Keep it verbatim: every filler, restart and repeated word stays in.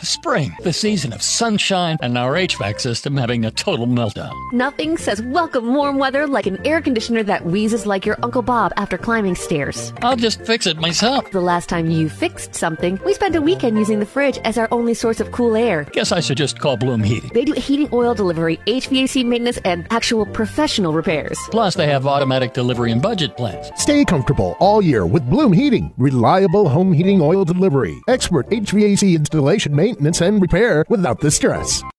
Spring, the season of sunshine, and our H V A C system having a total meltdown. Nothing says welcome warm weather like an air conditioner that wheezes like your Uncle Bob after climbing stairs. I'll just fix it myself. The last time you fixed something, we spent a weekend using the fridge as our only source of cool air. Guess I should just call Bloom Heating. They do heating oil delivery, H V A C maintenance, and actual professional repairs. Plus, they have automatic delivery and budget plans. Stay comfortable all year with Bloom Heating. Reliable home heating oil delivery. Expert H V A C installation, maintenance, and repair without the stress.